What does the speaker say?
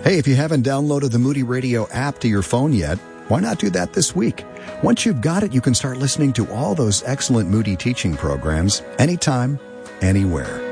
Hey, if you haven't downloaded the Moody Radio app to your phone yet, why not do that this week? Once you've got it, you can start listening to all those excellent Moody teaching programs anytime, anywhere.